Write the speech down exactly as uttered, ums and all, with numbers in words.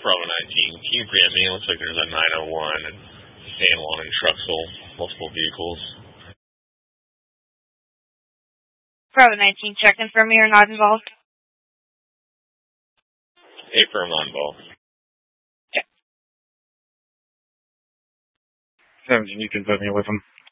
Bravo nineteen, can you grant me? It looks like there's a nine oh one and San Juan and Truxville, multiple vehicles. Bravo nineteen, check in for me or not involved? Hey, firm not involved. Okay. seventeen, you can put me with them.